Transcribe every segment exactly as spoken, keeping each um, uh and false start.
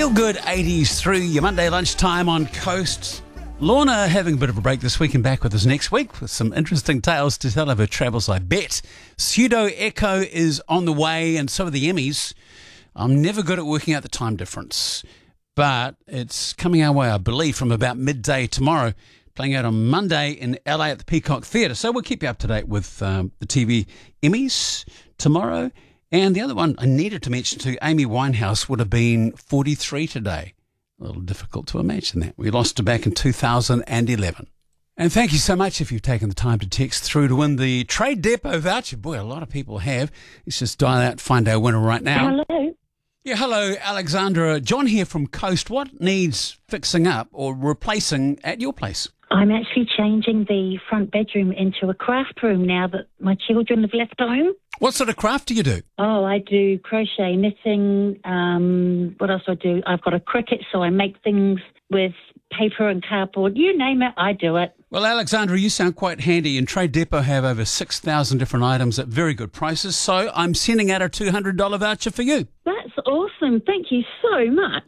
Feel good eighties through your Monday lunchtime on Coast. Lorna having a bit of a break this week and back with us next week with some interesting tales to tell of her travels, I bet. Pseudo Echo is on the way, and so are the Emmys. I'm never good at working out the time difference, but it's coming our way, I believe, from about midday tomorrow, playing out on Monday in L A at the Peacock Theatre. So we'll keep you up to date with um, the T V Emmys tomorrow. And the other one I needed to mention too, Amy Winehouse would have been forty-three today. A little difficult to imagine that. We lost her back in two thousand eleven. And thank you so much if you've taken the time to text through to win the Trade Depot voucher. Boy, a lot of people have. Let's just dial out and find our winner right now. Hello. Yeah, hello, Alexandra. John here from Coast. What needs fixing up or replacing at your place? I'm actually changing the front bedroom into a craft room now that my children have left home. What sort of craft do you do? Oh, I do crochet, knitting. Um, what else do I do? I've got a Cricut, so I make things with paper and cardboard. You name it, I do it. Well, Alexandra, you sound quite handy, and Trade Depot have over six thousand different items at very good prices, so I'm sending out a two hundred dollars voucher for you. That's awesome. Thank you so much.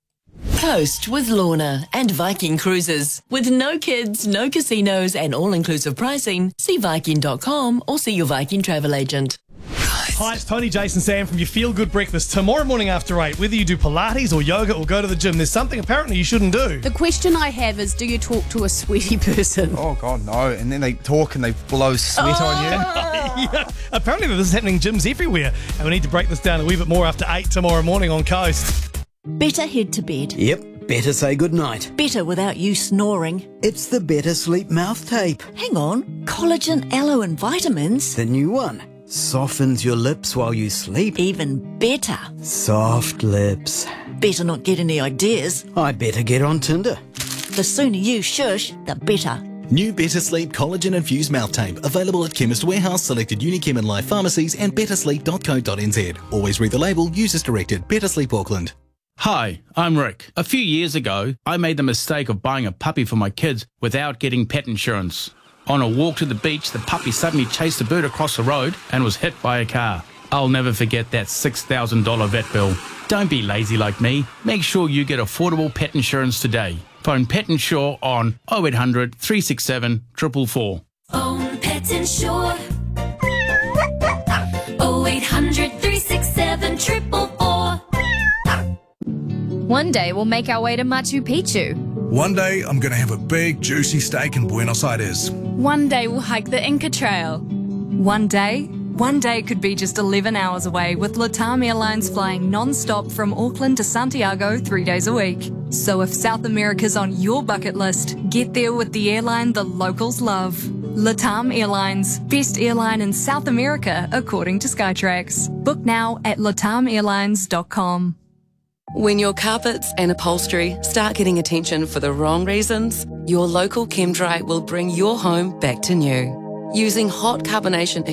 Coast with Lorna and Viking Cruises. With no kids, no casinos and all-inclusive pricing, see Viking dot com or see your Viking travel agent. Hi, it's Tony, Jason, Sam from your Feel Good Breakfast. Tomorrow morning after eight, whether you do Pilates or yoga or go to the gym, there's something apparently you shouldn't do. The question I have is, do you talk to a sweaty person? Oh, God, no. And then they talk and they blow sweat Oh. on you. Yeah, apparently this is happening in gyms everywhere. And we need to break this down a wee bit more after eight tomorrow morning on Coast. Better head to bed. Yep, better say goodnight. Better without you snoring. It's the Better Sleep mouth tape. Hang on. Collagen, aloe and vitamins. The new one. Softens your lips while you sleep. Even better. Soft lips. Better not get any ideas. I better get on Tinder. The sooner you shush, the better. New Better Sleep Collagen Infused Mouth Tape. Available at Chemist Warehouse, selected Unichem and Life pharmacies and better sleep dot co dot n z. Always read the label. Use as directed. Better Sleep Auckland. Hi, I'm Rick. A few years ago, I made the mistake of buying a puppy for my kids without getting pet insurance. On a walk to the beach, the puppy suddenly chased a bird across the road and was hit by a car. I'll never forget that six thousand dollars vet bill. Don't be lazy like me. Make sure you get affordable pet insurance today. Phone Pet Insure on oh eight hundred, three six seven, four four four. Phone Pet Insure. oh eight hundred, three six seven, four four four. One day we'll make our way to Machu Picchu. One day I'm going to have a big juicy steak in Buenos Aires. One day we'll hike the Inca Trail. One day, one day could be just eleven hours away with LATAM Airlines flying non-stop from Auckland to Santiago three days a week. So if South America's on your bucket list, get there with the airline the locals love. LATAM Airlines, best airline in South America according to Skytrax. Book now at latam airlines dot com. When your carpets and upholstery start getting attention for the wrong reasons, your local ChemDry will bring your home back to new. Using hot carbonation